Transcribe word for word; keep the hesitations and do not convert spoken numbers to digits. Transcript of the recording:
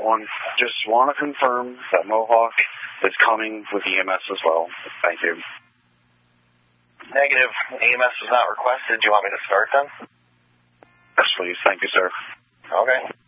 one. Just want to confirm that Mohawk is coming with E M S as well. Thank you. Negative. E M S was not requested. Do you want me to start then? Yes, please. Thank you, sir. Okay.